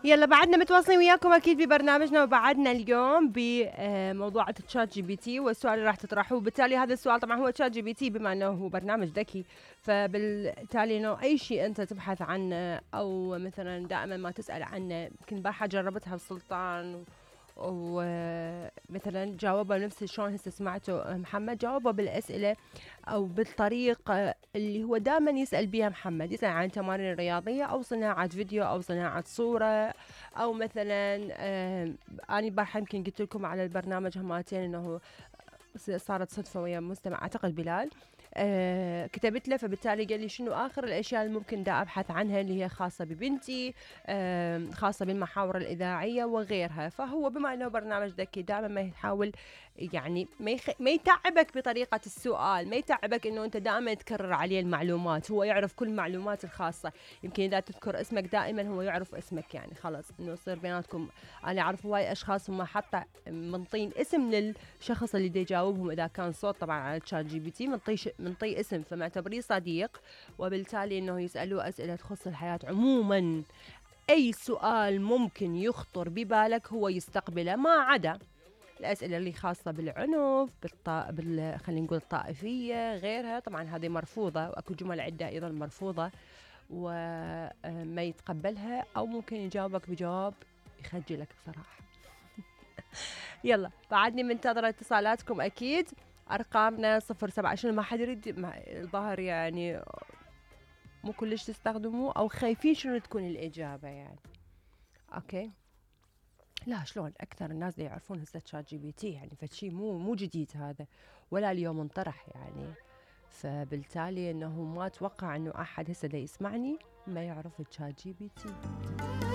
يلا بعدنا متواصلين وياكم اكيد ببرنامجنا، وبعدنا اليوم بموضوع تشات جي بي تي والسؤال اللي راح تطرحوه. بالتالي هذا السؤال طبعا هو تشات جي بي تي بما انه هو برنامج ذكي، فبالتالي انه اي شيء انت تبحث عنه او مثلا دائما ما تسال عنه. يمكن بارحه جربتها بسلطان ومثلا جاوبه نفس شلون هسه سمعته محمد، جاوبه بالاسئله او بالطريقه اللي هو دائما يسال بها محمد. يسال عن تمارين رياضيه او صناعه فيديو او صناعه صوره، او مثلا اني بارحه يمكن قلت لكم على البرنامج هماتين انه صارت صدفه ويا مستمع اعتقد بلال، كتبت له، فبالتالي قال لي شنو اخر الاشياء اللي ممكن دا ابحث عنها اللي هي خاصه ببنتي، خاصه بالمحاور الاذاعيه وغيرها. فهو بما انه برنامج ذكي دائما ما يحاول يعني ما يتعبك بطريقه السؤال، ما يتعبك انه انت دائما تكرر عليه المعلومات. هو يعرف كل المعلومات الخاصه. يمكن اذا تذكر اسمك دائما هو يعرف اسمك، يعني خلاص انه يصير بيناتكم. انا اعرف هواي اشخاص هم حتى منطين اسم للشخص اللي دي يجاوبهم، اذا كان صوت طبعا على تشات جي بي تي منطي اسم، فمعتبريه صديق. وبالتالي انه يسالوه اسئله تخص الحياه عموما. اي سؤال ممكن يخطر ببالك هو يستقبله، ما عدا الأسئلة اللي خاصة بالعنف خلينا نقول الطائفية غيرها. طبعا هذه مرفوضة، وأكو جمل عدة أيضا مرفوضة وما يتقبلها، أو ممكن يجاوبك بجواب يخجلك بصراحة. يلا بعدني منتظرة اتصالاتكم أكيد. أرقامنا 07 شنو ما حد يريد الظاهر يعني مو كلش تستخدموه أو خايفين شنو تكون الإجابة يعني. أوكي، لا شلون اكثر الناس اللي يعرفون هسه تشات جي بي تي، يعني فشي مو جديد هذا ولا اليوم انطرح يعني. فبالتالي انه ما اتوقع انه احد هسه دا يسمعني ما يعرف تشات جي بي تي.